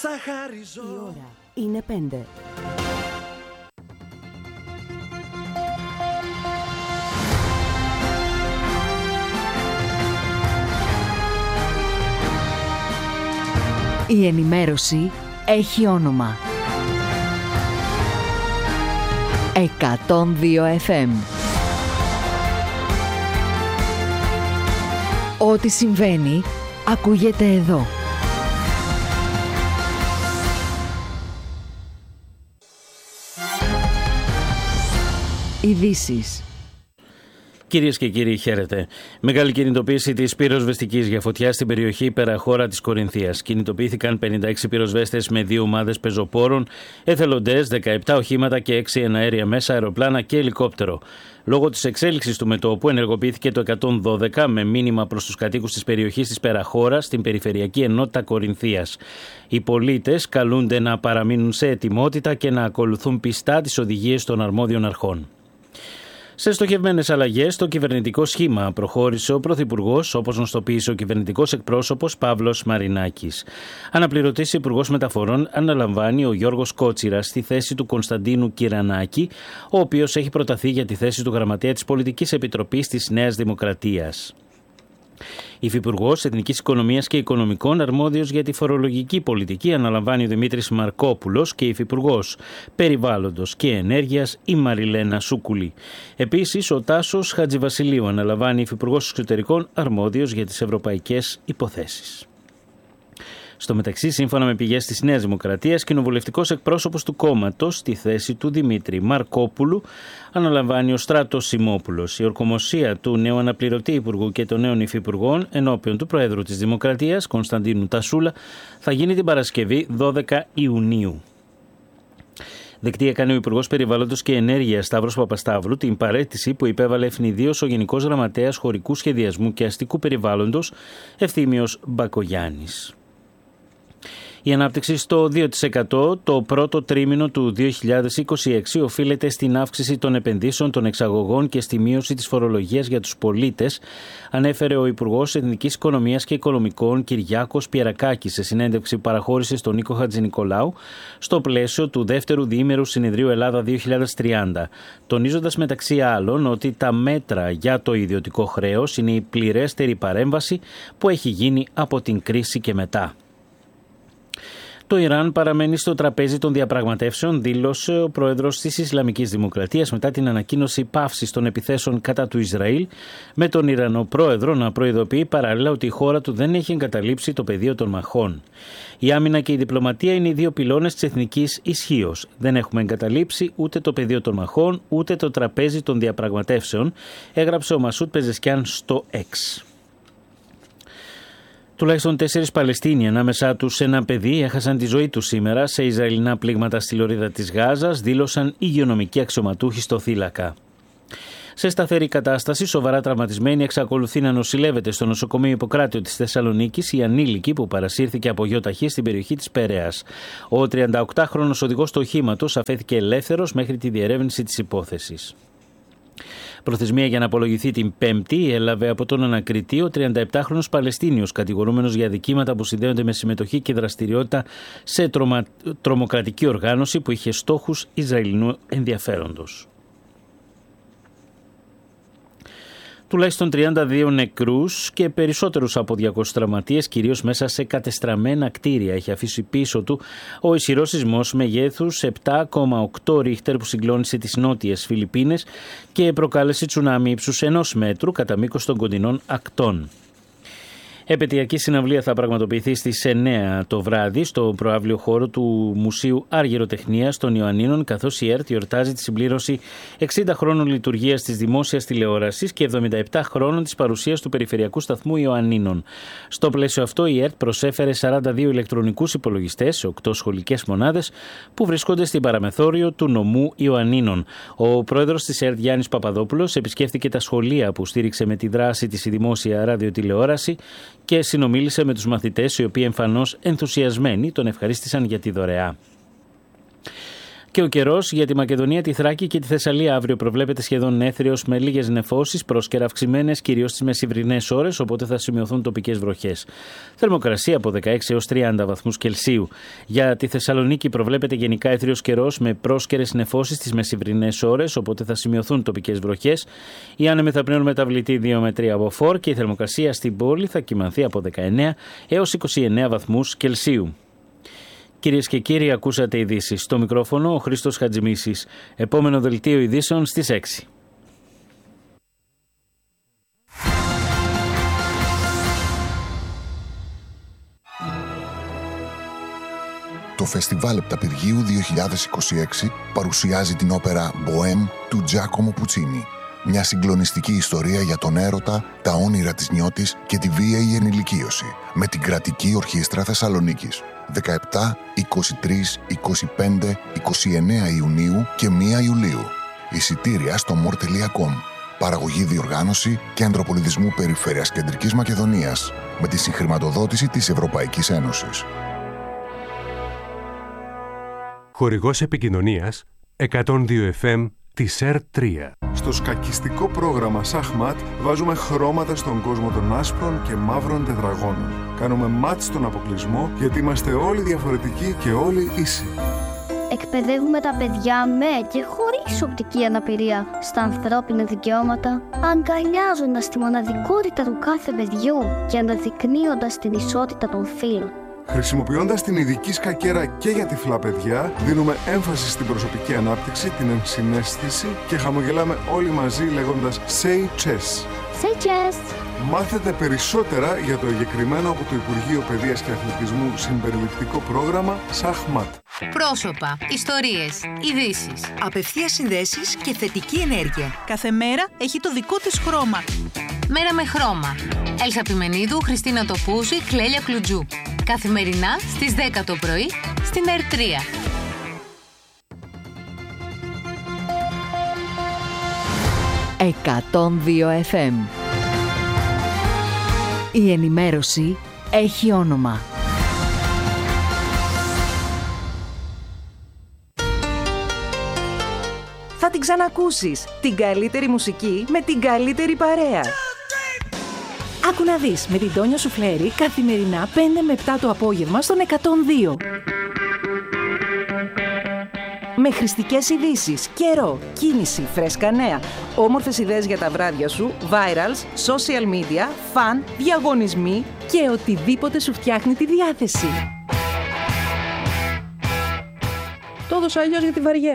Η ώρα είναι 5. Η ενημέρωση έχει όνομα. 102 FM. Ό,τι συμβαίνει, ακούγεται εδώ. Ειδήσεις. Κυρίες και κύριοι, χαίρετε. Μεγάλη κινητοποίηση της πυροσβεστικής για φωτιά στην περιοχή Περαχώρα της Κορινθίας. Κινητοποιήθηκαν 56 πυροσβέστες με 2 ομάδες πεζοπόρων, εθελοντές, 17 οχήματα και 6 εναέρια μέσα, αεροπλάνα και ελικόπτερο. Λόγω της εξέλιξης του μετώπου, ενεργοποιήθηκε το 112 με μήνυμα προς τους κατοίκους της περιοχής της Περαχώρας στην Περιφερειακή Ενότητα Κορινθίας. Οι πολίτες καλούνται να παραμείνουν σε ετοιμότητα και να ακολουθούν πιστά τις οδηγίες των αρμόδιων αρχών. Σε στοχευμένες αλλαγές στο κυβερνητικό σχήμα προχώρησε ο Πρωθυπουργός, όπως γνωστοποίησε ο κυβερνητικός εκπρόσωπος Παύλος Μαρινάκης. Αναπληρωτής Υπουργός Μεταφορών αναλαμβάνει ο Γιώργος Κότσιρας στη θέση του Κωνσταντίνου Κυρανάκη, ο οποίος έχει προταθεί για τη θέση του Γραμματέα της Πολιτικής Επιτροπής της Νέας Δημοκρατίας. Υφυπουργός Εθνικής Οικονομίας και Οικονομικών, αρμόδιος για τη φορολογική πολιτική, αναλαμβάνει ο Δημήτρης Μαρκόπουλος και Υφυπουργός Περιβάλλοντος και Ενέργειας η Μαριλένα Σούκουλη. Επίσης, ο Τάσος Χατζηβασιλείου αναλαμβάνει Υφυπουργός Εξωτερικών, αρμόδιος για τις ευρωπαϊκές υποθέσεις. Στο μεταξύ, σύμφωνα με πηγές της Νέας Δημοκρατίας, κοινοβουλευτικός εκπρόσωπος του κόμματος στη θέση του Δημήτρη Μαρκόπουλου αναλαμβάνει ο Στράτος Σιμόπουλος. Η ορκομοσία του νέου αναπληρωτή Υπουργού και των νέων Υφυπουργών ενώπιον του Προέδρου της Δημοκρατίας, Κωνσταντίνου Τασούλα, θα γίνει την Παρασκευή 12 Ιουνίου. Δεκτή έκανε ο Υπουργός Περιβάλλοντος και Ενέργειας Σταύρος Παπασταύρου την παραίτηση που υπέβαλε ευνηδίως ο Γενικός Γραμματέας Χωρικού Σχεδιασμού και Αστικού Περιβάλλοντος Ευθύμιος Μπακογιάννης. Η ανάπτυξη στο 2% το πρώτο τρίμηνο του 2026 οφείλεται στην αύξηση των επενδύσεων των εξαγωγών και στη μείωση της φορολογίας για τους πολίτες, ανέφερε ο Υπουργός Εθνικής Οικονομίας και Οικονομικών Κυριάκος Πιερακάκης σε συνέντευξη που παραχώρησε στον Νίκο Χατζηνικολάου στο πλαίσιο του δεύτερου διήμερου συνεδρίου Ελλάδα 2030, τονίζοντας μεταξύ άλλων ότι τα μέτρα για το ιδιωτικό χρέος είναι η πληρέστερη παρέμβαση που έχει γίνει από την κρίση και μετά. Το Ιράν παραμένει στο τραπέζι των διαπραγματεύσεων, δήλωσε ο πρόεδρος της Ισλαμικής Δημοκρατίας μετά την ανακοίνωση πάυσης των επιθέσεων κατά του Ισραήλ, με τον Ιρανό πρόεδρο να προειδοποιεί παράλληλα ότι η χώρα του δεν έχει εγκαταλείψει το πεδίο των μαχών. Η άμυνα και η διπλωματία είναι οι δύο πυλώνες της εθνικής ισχύως. Δεν έχουμε εγκαταλείψει ούτε το πεδίο των μαχών, ούτε το τραπέζι των διαπραγματεύσεων, έγραψε ο Μασούτ Πεζεσκιάν στο X. Τουλάχιστον 4 Παλαιστίνοι, ανάμεσά τους ένα παιδί, έχασαν τη ζωή τους σήμερα σε Ισραηλινά πλήγματα στη λωρίδα της Γάζας, δήλωσαν υγειονομικοί αξιωματούχοι στο θύλακα. Σε σταθερή κατάσταση, σοβαρά τραυματισμένη, εξακολουθεί να νοσηλεύεται στο νοσοκομείο Ιπποκράτιο της Θεσσαλονίκης η ανήλικη που παρασύρθηκε από γιοταχή στην περιοχή της Περαίας. Ο 38χρονος οδηγός του οχήματος αφέθηκε ελεύθερος μέχρι τη διερεύνηση της υπόθεσης. Προθεσμία για να απολογηθεί την Πέμπτη έλαβε από τον ανακριτή ο 37χρονος Παλαιστίνιος, κατηγορούμενος για αδικήματα που συνδέονται με συμμετοχή και δραστηριότητα σε τρομοκρατική οργάνωση που είχε στόχους Ισραηλινού ενδιαφέροντος. Τουλάχιστον 32 νεκρούς και περισσότερους από 200 τραυματίες, κυρίως μέσα σε κατεστραμμένα κτίρια, έχει αφήσει πίσω του ο ισχυρός σεισμός μεγέθους 7,8 ρίχτερ που συγκλώνησε τις νότιες Φιλιππίνες και προκάλεσε τσουνάμι ύψους 1 μέτρου κατά μήκος των κοντινών ακτών. Επαιτειακή συναυλία θα πραγματοποιηθεί στις 9 το βράδυ στο προαύλιο χώρο του Μουσείου Αργυροτεχνίας των Ιωαννίνων, καθώς η ΕΡΤ γιορτάζει τη συμπλήρωση 60 χρόνων λειτουργίας της δημόσιας τηλεόρασης και 77 χρόνων της παρουσίας του Περιφερειακού Σταθμού Ιωαννίνων. Στο πλαίσιο αυτό, η ΕΡΤ προσέφερε 42 ηλεκτρονικούς υπολογιστές σε 8 σχολικές μονάδες που βρίσκονται στην παραμεθόριο του νομού Ιωαννίνων. Ο πρόεδρος της ΕΡΤ, Γιάννης Παπαδόπουλος, επισκέφθηκε τα σχολεία που στήριξε με τη δράση της η δημόσια ραδιοτηλεόραση και συνομίλησε με τους μαθητές, οι οποίοι εμφανώς ενθουσιασμένοι τον ευχαρίστησαν για τη δωρεά. Και ο καιρός για τη Μακεδονία, τη Θράκη και τη Θεσσαλία αύριο προβλέπεται σχεδόν έθριος με λίγες νεφώσεις, πρόσκαιρα αυξημένες κυρίως στις μεσημβρινές ώρες, οπότε θα σημειωθούν τοπικές βροχές. Θερμοκρασία από 16 έως 30 βαθμούς Κελσίου. Για τη Θεσσαλονίκη προβλέπεται γενικά έθριος καιρός με πρόσκαιρες νεφώσεις στις μεσημβρινές ώρες, οπότε θα σημειωθούν τοπικές βροχές. Η άνεμη θα πνέουν μεταβλητή 2 με 3 από φορ και η θερμοκρασία στην πόλη θα κυμανθεί από 19 έως 29 βαθμούς Κελσίου. Κυρίες και κύριοι, ακούσατε ειδήσεις. Στο μικρόφωνο ο Χρήστος Χατζημίσης. Επόμενο δελτίο ειδήσεων στις 6. Το Φεστιβάλ Επταπηργίου 2026 παρουσιάζει την όπερα «Μποέμ» του Τζάκομο Πουτσίνι. Μια συγκλονιστική ιστορία για τον έρωτα, τα όνειρα της νιώτης και τη βίαιη ενηλικίωση. Με την Κρατική Ορχήστρα Θεσσαλονίκης. 17, 23, 25, 29 Ιουνίου και 1 Ιουλίου. Εισιτήρια στο more.com. Παραγωγή, διοργάνωση Κέντρο Πολιτισμού Περιφέρειας Κεντρικής Μακεδονίας. Με τη συγχρηματοδότηση της Ευρωπαϊκής Ένωσης. Χορηγός επικοινωνίας 102 FM της ΕΡΤ3. Στο σκακιστικό πρόγραμμα Σαχμάτ βάζουμε χρώματα στον κόσμο των άσπρων και μαύρων τετραγώνων. Κάνουμε μάτ στον αποκλεισμό γιατί είμαστε όλοι διαφορετικοί και όλοι ίσοι. Εκπαιδεύουμε τα παιδιά με και χωρίς οπτική αναπηρία στα ανθρώπινα δικαιώματα, αγκαλιάζοντας τη μοναδικότητα του κάθε παιδιού και αναδεικνύοντας την ισότητα των φύλων. Χρησιμοποιώντας την ειδική σκακέρα και για τυφλά παιδιά, δίνουμε έμφαση στην προσωπική ανάπτυξη, την ενσυναίσθηση και χαμογελάμε όλοι μαζί λέγοντας «Say chess». Say chess! Μάθετε περισσότερα για το εγκεκριμένο από το Υπουργείο Παιδείας και Αθλητισμού συμπεριληπτικό πρόγραμμα Σαχμάτ. Πρόσωπα, ιστορίες, ειδήσεις. Απευθείας συνδέσεις και θετική ενέργεια. Κάθε μέρα έχει το δικό της χρώμα. Μέρα με χρώμα. Έλσα Πιμενίδου, Χριστίνα Τοπούζη, Κλέλια Κλουτζού. Καθημερινά στις 10 το πρωί στην ΕΡΤ3. «102 FM». Η ενημέρωση έχει όνομα. Θα την ξανακούσεις. Την καλύτερη μουσική με την καλύτερη παρέα. Άκου να δεις με την Τόνια Σουφλέρη καθημερινά 5 με 7 το απόγευμα στον 102. Με χρηστικές ειδήσεις, καιρό, κίνηση, φρέσκα νέα, όμορφες ιδέες για τα βράδια σου, virals, social media, φαν, διαγωνισμοί και οτιδήποτε σου φτιάχνει τη διάθεση. Το έδωσα αλλιώς γιατί βαριέμαι.